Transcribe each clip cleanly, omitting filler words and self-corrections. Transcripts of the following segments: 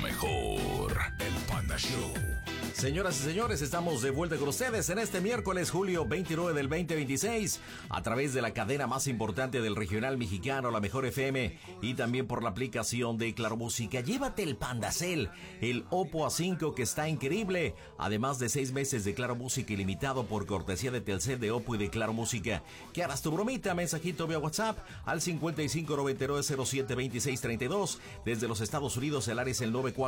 mejor, el Panda Show. Señoras y señores, estamos de vuelta con ustedes en este miércoles, julio 29 del 2026, a través de la cadena más importante del regional mexicano, la Mejor FM, y también por la aplicación de Claro Música. Llévate el Pandacel, el Oppo A5 que está increíble, además de 6 meses de Claro Música ilimitado por cortesía de Telcel, de Oppo y de Claro Música. Que harás tu bromita, mensajito vía WhatsApp al 5599072632. Desde los Estados Unidos, el área es el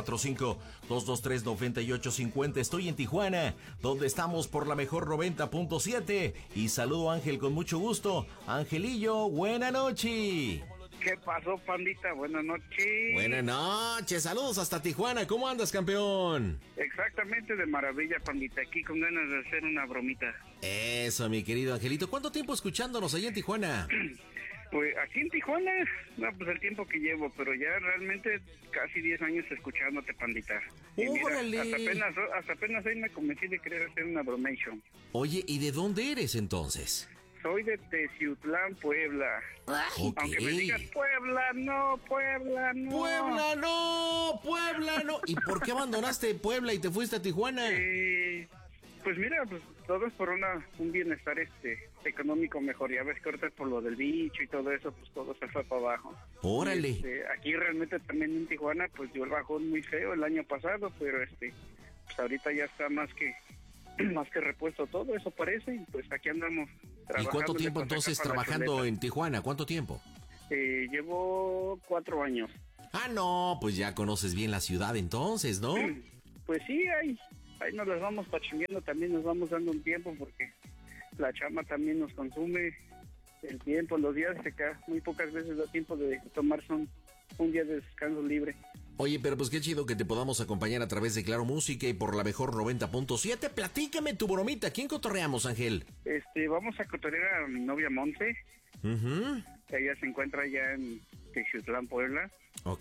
945-223-9850. Estoy en Tijuana, donde estamos por la mejor 90.7. Y saludo a Ángel con mucho gusto. Angelillo, buena noche. ¿Qué pasó, pandita? Buenas noches. Buenas noches, saludos hasta Tijuana. ¿Cómo andas, campeón? Exactamente de maravilla, pandita. Aquí con ganas de hacer una bromita. Eso, mi querido Angelito. ¿Cuánto tiempo escuchándonos allá en Tijuana? Pues aquí en Tijuana, no, pues el tiempo que llevo, pero ya realmente casi 10 años escuchándote, pandita. Y mira, hasta apenas hoy me convencí de querer hacer una bromation. Oye, ¿y de dónde eres entonces? Soy de Teciutlán, Puebla. Okay. Aunque me digas Puebla, no, Puebla, no. Puebla, no, Puebla, no. ¿Y por qué abandonaste Puebla y te fuiste a Tijuana? Pues mira, pues todo es por un bienestar económico mejor. Ya ves que ahorita por lo del bicho y todo eso, pues todo se fue para abajo. Órale. Aquí realmente también en Tijuana, pues dio el bajón muy feo el año pasado, pero pues ahorita ya está más que repuesto todo, eso parece, y pues aquí andamos trabajando. ¿Y cuánto tiempo entonces trabajando en Tijuana? ¿Cuánto tiempo? Llevo 4 años. Ah, no, pues ya conoces bien la ciudad entonces, ¿no? Pues sí, ahí nos las vamos pachimbiando, también nos vamos dando un tiempo porque la chamba también nos consume el tiempo, los días se caen, muy pocas veces da tiempo de tomarse un día de descanso libre. Oye, pero pues qué chido que te podamos acompañar a través de Claro Música y por la mejor 90.7. Platícame tu bromita, ¿quién cotorreamos, Ángel? Vamos a cotorrear a mi novia Monse. Uh-huh. Ella se encuentra allá en Teciutlán, Puebla. Ok.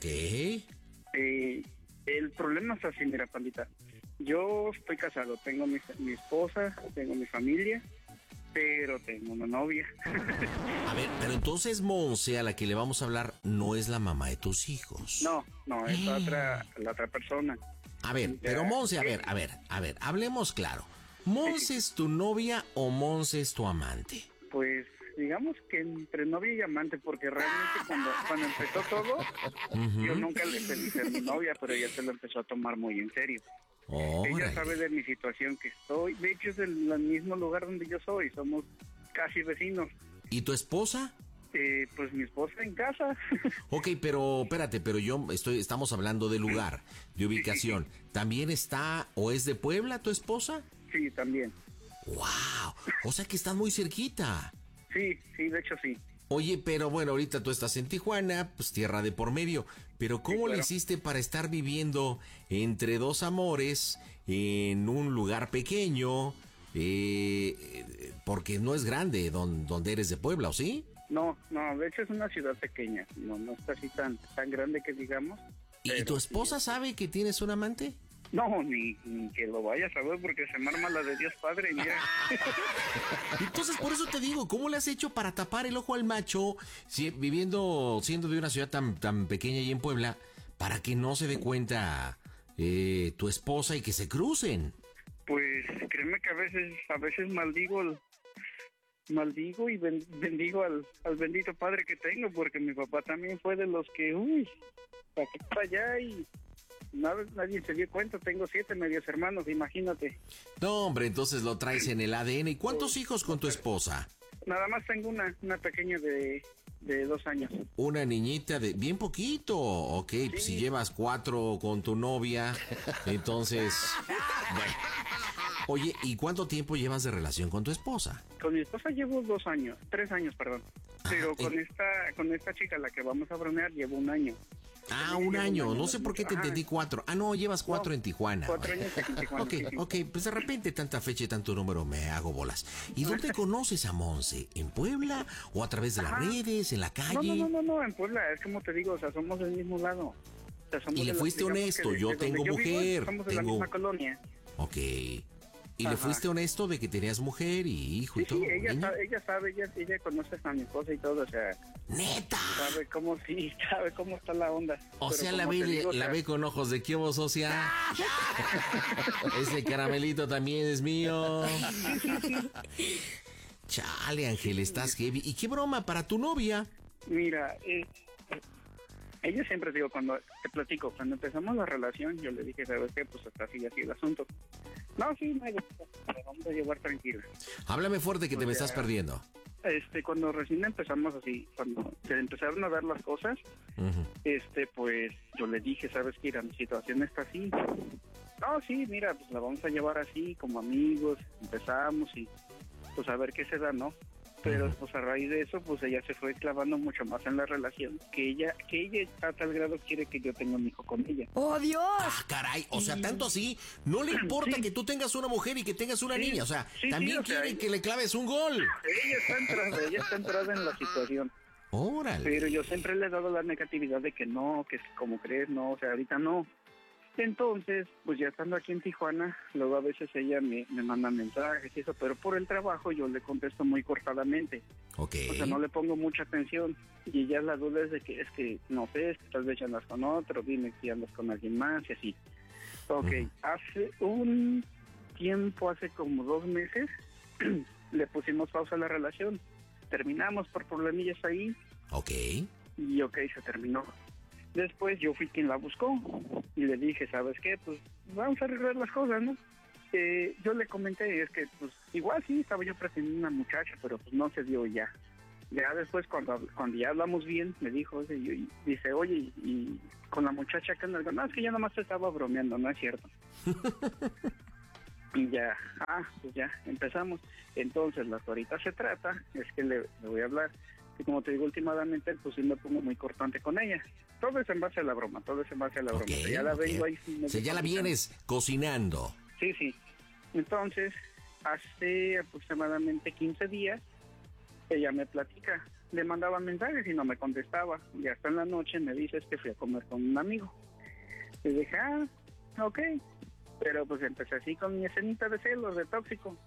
El problema es así, mira, pandita. Yo estoy casado, tengo mi esposa, tengo mi familia, pero tengo una novia. A ver, pero entonces Monse, a la que le vamos a hablar, no es la mamá de tus hijos. No, es la otra persona. A ver, pero Monse, a ver, hablemos claro. ¿Monse es tu novia o Monse es tu amante? Pues digamos que entre novia y amante, porque realmente cuando empezó todo, yo nunca le pedí ser mi novia, pero ella se lo empezó a tomar muy en serio. Ella sabe de mi situación que estoy, de hecho es del mismo lugar donde yo soy, somos casi vecinos. ¿Y tu esposa? Pues mi esposa en casa. Ok, pero espérate, pero estamos hablando de lugar, de ubicación. Sí. ¿También está o es de Puebla tu esposa? Sí, también. ¡Wow! O sea que están muy cerquita. Sí, de hecho sí. Oye, pero bueno, ahorita tú estás en Tijuana, pues tierra de por medio. Pero ¿cómo le hiciste para estar viviendo entre dos amores en un lugar pequeño? Porque no es grande donde eres de Puebla, ¿o sí? No, de hecho es una ciudad pequeña. No está así tan grande que digamos. ¿Y tu esposa sabe que tienes un amante? No, ni que lo vaya a saber porque se me arma la de Dios Padre, mira. Entonces, por eso te digo, ¿cómo le has hecho para tapar el ojo al macho siendo de una ciudad tan pequeña y en Puebla, para que no se dé cuenta tu esposa y que se crucen? Pues créeme que a veces maldigo y bendigo al bendito Padre que tengo, porque mi papá también fue de los que, para aquí para allá y... Nadie se dio cuenta, tengo 7 medios hermanos, imagínate. No, hombre, entonces lo traes en el ADN. ¿Y cuántos hijos con tu esposa? Nada más tengo una pequeña de 2 años. Una niñita de bien poquito. Ok, sí. Pues si llevas 4 con tu novia, entonces... Bueno. Oye, ¿y cuánto tiempo llevas de relación con tu esposa? Con mi esposa llevo 3 años, perdón. Pero con esta chica, la que vamos a bromear, llevo 1 año. Ah, un año. No sé por qué te entendí 4. Ah, no, llevas 4 en Tijuana. 4 años en Tijuana. Ok, pues de repente tanta fecha y tanto número me hago bolas. ¿Y dónde conoces a Monse? ¿En Puebla o a través de las redes, en la calle? No, en Puebla, es como te digo, o sea, somos del mismo lado. O sea, y le fuiste honesto, yo tengo mujer. Somos de la misma colonia. Ok. ¿Y le fuiste honesto de que tenías mujer y hijo y todo? Sí, ella sabe, ella conoce a mi esposa y todo, o sea... ¡Neta! Sabe cómo está la onda. O sea, la ve con ojos de ¿qué hubo, socia? Ese caramelito también es mío. Chale, Ángel, estás heavy. ¿Y qué broma para tu novia? Mira, ella siempre, digo, cuando te platico, cuando empezamos la relación, yo le dije, ¿sabes qué? Pues hasta así el asunto. No, sí, no hay vamos a llevar tranquila. Háblame fuerte que te me estás perdiendo. Cuando recién empezamos así, cuando se empezaron a dar las cosas, pues yo le dije, ¿sabes qué? Mira, mi situación está así. No, sí, mira, pues la vamos a llevar así, como amigos, empezamos y pues a ver qué se da, ¿no? Pero pues a raíz de eso, pues ella se fue clavando mucho más en la relación, que ella a tal grado quiere que yo tenga un hijo con ella. ¡Oh, Dios! ¡Ah, caray! O sea, tanto así, no le importa que tú tengas una mujer y que tengas una niña, o sea, también quiere que le claves un gol. Ella está entrada en la situación. ¡Órale! Pero yo siempre le he dado la negatividad de que no, que como crees, no, o sea, ahorita no. Entonces, pues ya estando aquí en Tijuana, luego a veces ella me manda mensajes y eso, pero por el trabajo yo le contesto muy cortadamente. Ok. O sea, no le pongo mucha atención. Y ya la duda es de que, no sé, es que tal vez ya andas con otro, dime si andas con alguien más y así. Ok, hace un tiempo, hace como 2 meses, le pusimos pausa a la relación. Terminamos por problemillas ahí. Ok. Y ok, se terminó. Después yo fui quien la buscó y le dije, ¿sabes qué? Pues vamos a arreglar las cosas, ¿no? Yo le comenté, es que pues igual sí, estaba yo pretendiendo una muchacha, pero pues no se dio ya. Ya después cuando ya hablamos bien, me dijo, dice, oye, y con la muchacha que no, es que yo nomás te estaba bromeando, no es cierto. Y ya, pues ya, empezamos. Entonces, lo que ahorita se trata es que le voy a hablar. Y como te digo, últimamente, pues sí me pongo muy cortante con ella. Todo es en base a la broma, Okay, ya la vengo ahí. O sea, ya la vienes cocinando. Sí. Entonces, hace aproximadamente 15 días, ella me platica. Le mandaba mensajes y no me contestaba. Y hasta en la noche me dice que fui a comer con un amigo. Le dije, ok. Pero pues empecé así con mi escenita de celos, de tóxico.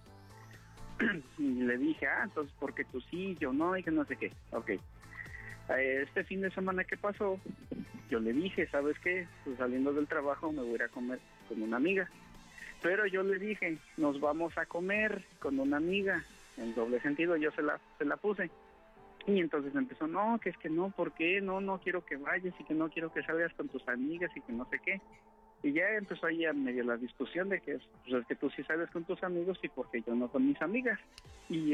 Y le dije, entonces, porque tú sí, yo no, y que no sé qué. Ok. Este fin de semana que pasó, yo le dije, ¿sabes qué? Pues saliendo del trabajo me voy a ir a comer con una amiga. Pero yo le dije, nos vamos a comer con una amiga. En doble sentido, yo se la puse. Y entonces empezó, no, que es que no, ¿por qué? No quiero que vayas y que no quiero que salgas con tus amigas y que no sé qué. Y ya empezó ahí a medio la discusión de que pues es que tú sí sales con tus amigos y porque yo no con mis amigas. Y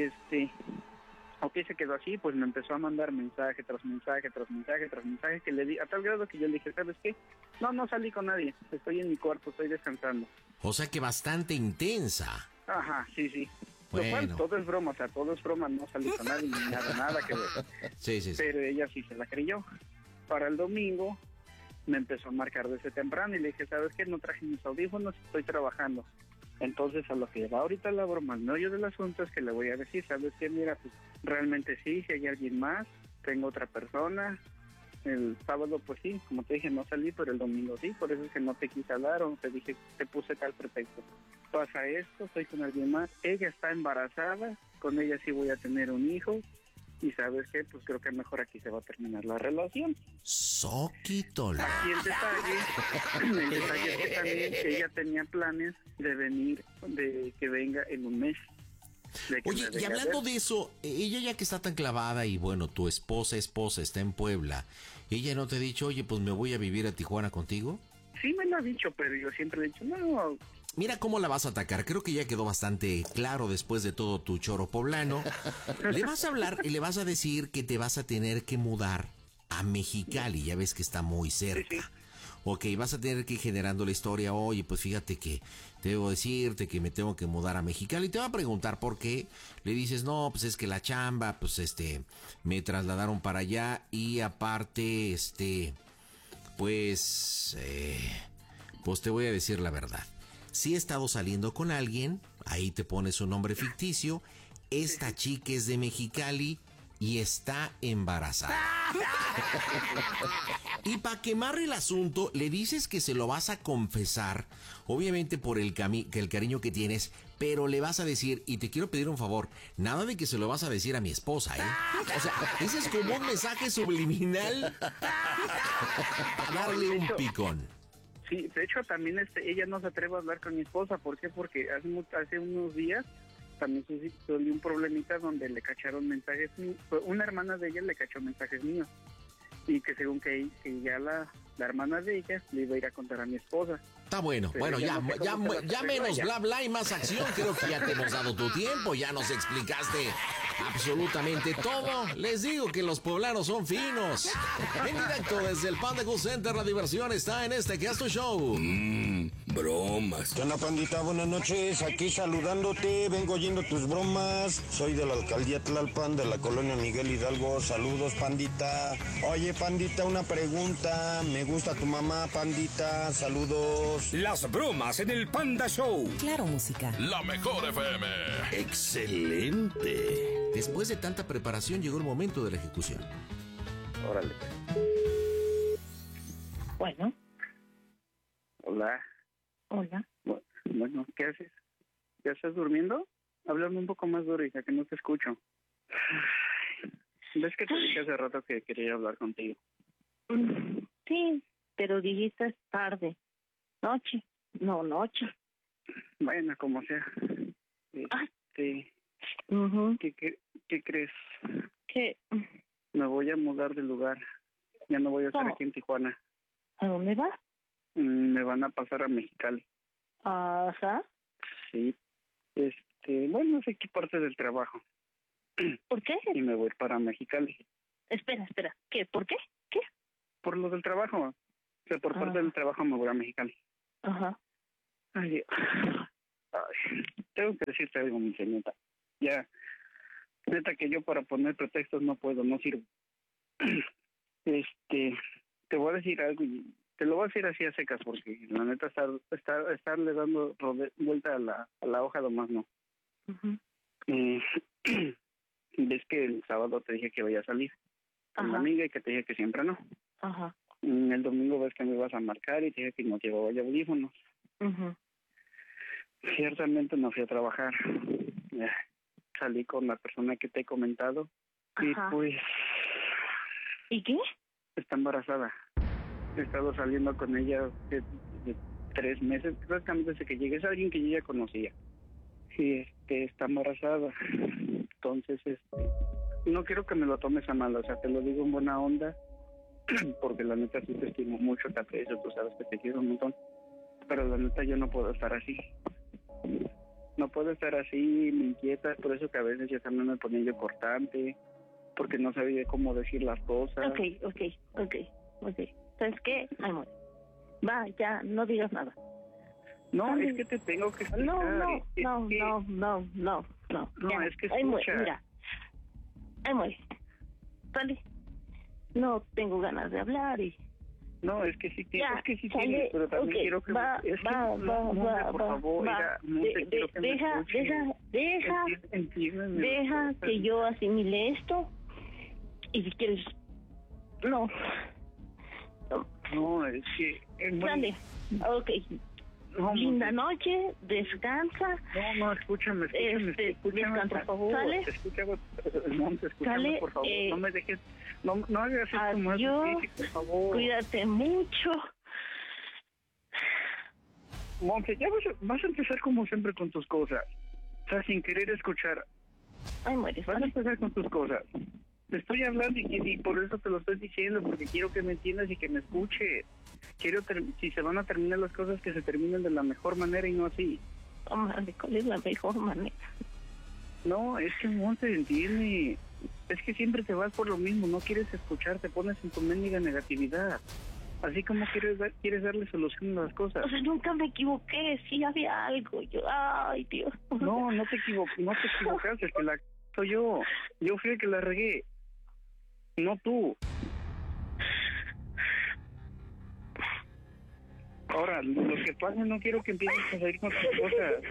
ok, se quedó así, pues me empezó a mandar mensaje tras mensaje, que le di, a tal grado que yo le dije, ¿sabes qué? No salí con nadie, estoy en mi cuarto, estoy descansando. O sea que bastante intensa. Ajá, sí. Bueno. Lo cual, todo es broma, no salí con nadie, ni nada que ver. Sí. Pero ella sí se la creyó. Para el domingo me empezó a marcar desde temprano y le dije, ¿sabes qué? No traje mis audífonos, estoy trabajando. Entonces, a lo que va ahorita la broma, el meollo del asunto es que le voy a decir, ¿sabes qué? Mira, pues realmente sí, si hay alguien más, tengo otra persona. El sábado, pues sí, como te dije, no salí, pero el domingo sí, por eso es que no te quise hablar o te dije, te puse tal pretexto. Pasa esto, estoy con alguien más, ella está embarazada, con ella sí voy a tener un hijo. Y ¿sabes qué? Pues creo que mejor aquí se va a terminar la relación. Soquitola. Aquí el detalle es que también ella tenía planes de venir, de que venga en un mes. Oye, y hablando de eso, ella ya que está tan clavada y bueno, tu esposa está en Puebla, ¿ella no te ha dicho, oye, pues me voy a vivir a Tijuana contigo? Sí me lo ha dicho, pero yo siempre le he dicho, no. Mira cómo la vas a atacar. Creo que ya quedó bastante claro después de todo tu choro poblano. Le vas a hablar y le vas a decir que te vas a tener que mudar a Mexicali. Ya ves que está muy cerca. Sí. Ok, vas a tener que ir generando la historia. Oye, pues fíjate que debo decirte que me tengo que mudar a Mexicali. Y te va a preguntar por qué. Le dices, no, pues es que la chamba, pues me trasladaron para allá. Y aparte, pues te voy a decir la verdad. Si he estado saliendo con alguien, ahí te pones un nombre ficticio. Esta chica es de Mexicali y está embarazada. Y para quemar el asunto, le dices que se lo vas a confesar, obviamente por el cariño que tienes, pero le vas a decir, y te quiero pedir un favor, nada de que se lo vas a decir a mi esposa, ¿eh? O sea, ese es como un mensaje subliminal para darle un picón. Sí, de hecho también ella no se atreve a hablar con mi esposa. ¿Por qué? Porque hace unos días también sucedió un problemita donde le cacharon mensajes míos. Una hermana de ella le cachó mensajes míos. Y que según que ya la hermana de ella le iba a ir a contar a mi esposa. Está bueno. Pero bueno, ya menos bla bla y más acción. Creo que ya te hemos dado tu tiempo, ya nos explicaste absolutamente todo. Les digo que los poblanos son finos. En directo desde el Panda Cool Center, la diversión está en este que es tu show. Bromas. ¿Qué onda, pandita? Buenas noches, aquí saludándote, vengo oyendo tus bromas. Soy de la alcaldía Tlalpan, de la colonia Miguel Hidalgo. Saludos, pandita. Oye, pandita, una pregunta. Me gusta tu mamá, pandita. Saludos. Las bromas en el Panda Show. Claro, música. La mejor FM. Excelente. Después de tanta preparación llegó el momento de la ejecución. Órale. Bueno. Hola. Hola. Bueno, ¿qué haces? ¿Ya estás durmiendo? Háblame un poco más duro, hija, que no te escucho. ¿Ves que te dije hace rato que quería hablar contigo? Sí, pero dijiste tarde. Noche. No, noche. Bueno, como sea. Uh-huh. ¿Qué crees? ¿Qué? Me voy a mudar de lugar. Ya no voy a estar ¿Cómo? aquí en Tijuana. ¿A dónde vas? Me van a pasar a Mexicali. Ajá. Sí. Bueno, es aquí parte del trabajo. ¿Por qué? Y me voy para Mexicali. Espera. ¿Qué? ¿Por qué? ¿Qué? Por lo del trabajo. O sea, por parte del trabajo me voy a Mexicali. Ajá. Ay, tengo que decirte algo, mi señorita. Ya, neta que yo para poner pretextos no puedo, no sirvo. Te voy a decir algo y te lo voy a decir así a secas porque la neta estarle dando vuelta a la hoja nomás no. Uh-huh. Ves que el sábado te dije que voy a salir con una amiga y que te dije que siempre no. Ajá. El domingo ves que me ibas a marcar y te dije que no llevaba ya audífonos. Uh-huh. Ciertamente no fui a trabajar. Salí con la persona que te he comentado. Ajá. Y pues... ¿Y qué? Está embarazada. He estado saliendo con ella de 3 meses, prácticamente desde que llegué. Es alguien que yo ya conocía. Y está embarazada. Entonces, no quiero que me lo tomes a mal, o sea, te lo digo en buena onda, porque la neta sí te estimo mucho, te aprecio, tú sabes que te quiero un montón. Pero la neta yo no puedo estar así. No puedo estar así, me inquieta, por eso que a veces yo también me ponía yo cortante, porque no sabía cómo decir las cosas. Ok. ¿Sabes qué? Ay, amor. Va, ya, no digas nada. No, Sale. es que te tengo que explicar. No, es que Ay, escucha. mira. Ay, muere. Sale. No tengo ganas de hablar y... No, es que sí Ya, es que sí sale. tienes, pero también Ok, quiero que... va, por favor, va. quiero que me escuches. Entiéndeme. Deja que yo asimile esto y si quieres... No, es que... sale. Ok. No, Linda noche, descansa. No, escúchame, descansa. por favor. ¿Sale? Escúchame, Sale, por favor. No me dejes, no hagas esto más adiós, difícil, por favor. Cuídate mucho. Monse, ya vas a empezar como siempre con tus cosas. O sea, sin querer escuchar. Ay, mueres. Vas a empezar con tus cosas. Te estoy hablando y por eso te lo estoy diciendo, porque quiero que me entiendas y que me escuches. Si se van a terminar las cosas, que se terminen de la mejor manera y no así. Oh, madre, ¿cuál es la mejor manera? No, es que no se entiende. Es que siempre te vas por lo mismo, no quieres escuchar, te pones en tu mendiga negatividad. Así como quieres darle solución a las cosas. O sea, nunca me equivoqué, sí había algo. Ay, Dios. No te equivocaste, es que la soy yo. Yo fui el que la regué, no tú. Ahora, lo que pasa, no quiero que empieces a salir con tus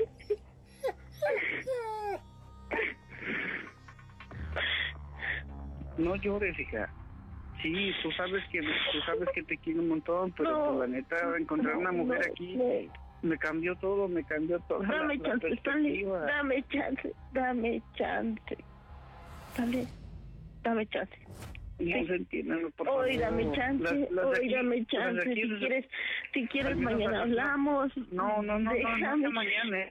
cosas. No llores, hija. Sí, tú sabes que te quiero un montón, pero No, pues, la neta, encontrar una mujer aquí me cambió todo, Dame la chance, perspectiva. dame chance. Dame chance. No se entienden, por favor. Hoy dame chance, dame chance. Si quieres mañana hablamos. No, Déjame. mañana.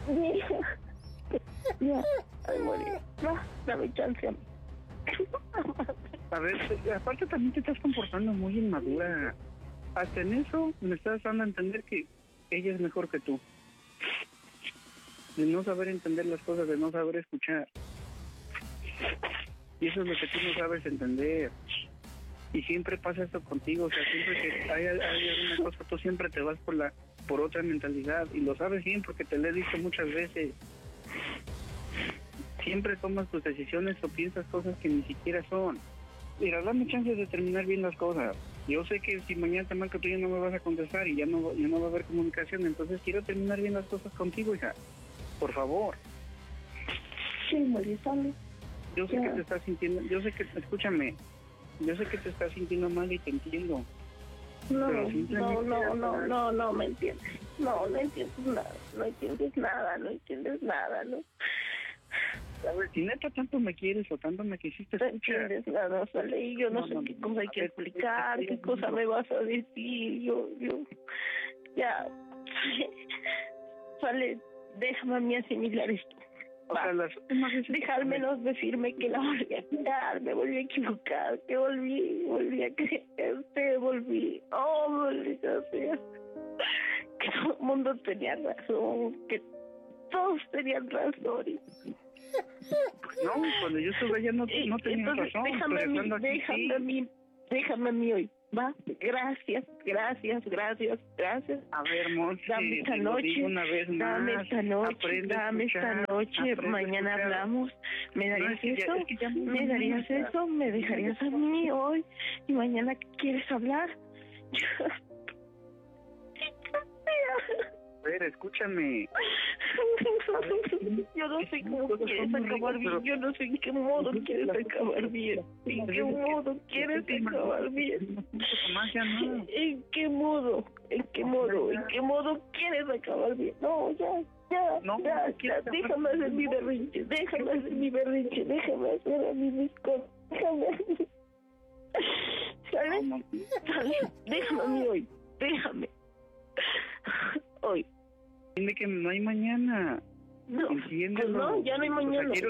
Ya, ay, morir. Va, dame chance a mí. A ver, aparte también te estás comportando muy inmadura. Hasta en eso me estás dando a entender que ella es mejor que tú. De no saber entender las cosas, de no saber escuchar. Y eso es lo que tú no sabes entender. Y siempre pasa esto contigo, o sea, siempre que hay alguna cosa, tú siempre te vas por otra mentalidad. Y lo sabes bien porque te lo he dicho muchas veces. Siempre tomas tus decisiones o piensas cosas que ni siquiera son. Mira, dame chance de terminar bien las cosas. Yo sé que si mañana te marco tú ya no me vas a contestar y ya no va a haber comunicación, entonces quiero terminar bien las cosas contigo, hija. Por favor. Sí, Marisol. Yo sé que te estás sintiendo, escúchame, yo sé que te estás sintiendo mal y te entiendo. No me entiendes. No entiendes nada. No entiendes nada, ¿no? ¿Sabes? Si neta tanto me quieres o tanto me quisiste, No entiendes nada, Sale, y yo no sé qué cosa hay que explicar, qué cosa me vas a decir, yo, ya, Sale, déjame a mí asimilar esto. Déjame decirme que la volví a quitar, me volví a equivocar, que volví a creerte, maldita sea. Que todo el mundo tenía razón, que todos tenían razón. No, cuando yo estuve allá no tenía razón. Déjame a mí hoy, ¿va? Gracias. A ver, Monse, dame esta noche, mañana hablamos. ¿Me darías eso? ¿Me darías eso? ¿Me dejarías a mí hoy? ¿Y mañana quieres hablar? A ver, escúchame. Yo no sé cómo quieres acabar bien. Yo no sé en qué modo quieres acabar bien. ¿En qué modo quieres acabar bien? ¿En qué modo quieres acabar bien? No, ya. Déjame hacer mi berrinche. Déjame hacer a mí mis cosas. ¿Sale? Déjame a mí hoy. Déjame. Hoy. Dime que no hay mañana. No, pues no, ya no hay mañana. Ya.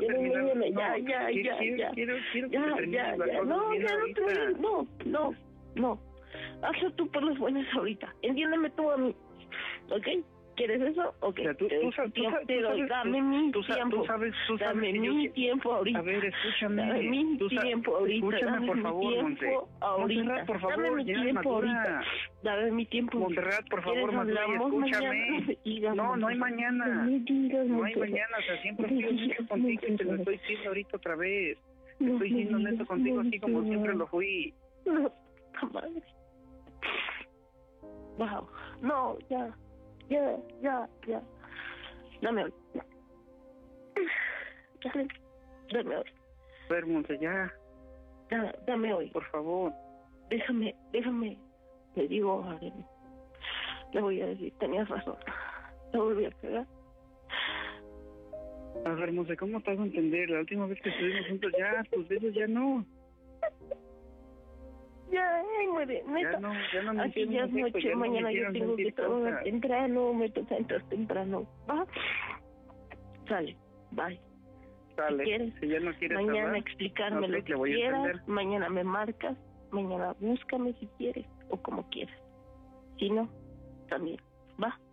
No. Hazlo tú por las buenas ahorita. Entiéndeme tú a mí. ¿Ok? ¿Quieres eso? Ok. Dame mi tiempo. Dame mi tiempo ahorita. A ver, escúchame. Dame mi tiempo ahorita. Escúchame, por favor, Montserrat, por favor. Dame mi tiempo ahorita. Dame mi tiempo. Montserrat, por favor, escúchame. No hay mañana. No hay mañana. O sea, siempre estoy honesto contigo y te lo estoy diciendo ahorita otra vez. Estoy siendo honesto contigo así como siempre lo fui. No, madre. Wow. No, ya. Dame hoy. Dame hoy. A ver, Monse, ya. Dame hoy. Por favor. Déjame. Le digo a alguien. Le voy a decir, tenías razón. Te volví a pegar. A ver, Monse, ¿cómo te vas a entender? La última vez que estuvimos juntos ya, tus besos ya no. Ya, muere, neta. Ya no me aquí ya es noche, mañana yo tengo que trabajar temprano, me toca entrar temprano. ¿Va? Sale, bye. Sale, si quieres, si ya no quieres mañana hablar, explicarme lo que quieras, mañana me marcas, mañana búscame si quieres, o como quieras. Si no, también, ¿va?